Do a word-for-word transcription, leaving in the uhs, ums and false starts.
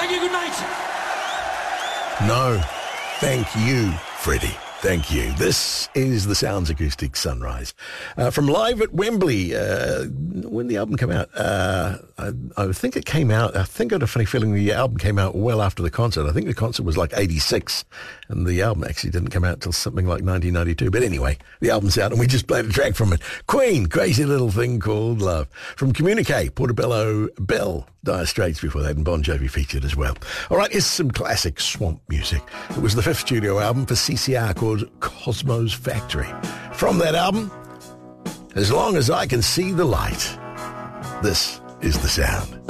Thank you, good night. No, thank you, Freddie. Thank you. This is the Sounds Acoustic Sunrise. Uh, from live at Wembley. Uh, when the album came out, uh, I, I think it came out, I think I had a funny feeling the album came out well after the concert. I think the concert was like eighty-six, and the album actually didn't come out until something like nineteen ninety-two. But anyway, the album's out, and we just played a track from it. Queen, Crazy Little Thing Called Love. From Communique, Portobello Bell, Dire Straits before that, and Bon Jovi featured as well. All right, here's some classic swamp music. It was the fifth studio album for C C R called Cosmo's Factory. From that album, As Long as I Can See the Light, this is the sound.